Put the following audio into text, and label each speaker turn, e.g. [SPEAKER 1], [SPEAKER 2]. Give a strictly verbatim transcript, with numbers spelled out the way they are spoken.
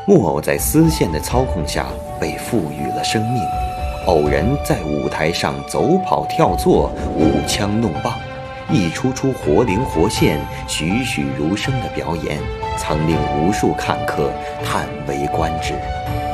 [SPEAKER 1] 木偶在丝线的操控下被赋予了生命，偶人在舞台上走跑跳坐，舞枪弄棒，一出出活灵活现、栩栩如生的表演，曾令无数看客叹为观止。